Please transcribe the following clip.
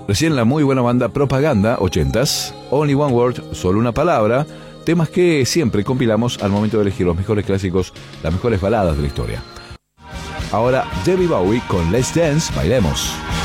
Recién la muy buena banda Propaganda, 80s, Only One Word, solo una palabra, temas que siempre compilamos al momento de elegir los mejores clásicos, las mejores baladas de la historia. Ahora David Bowie con Let's Dance, bailemos.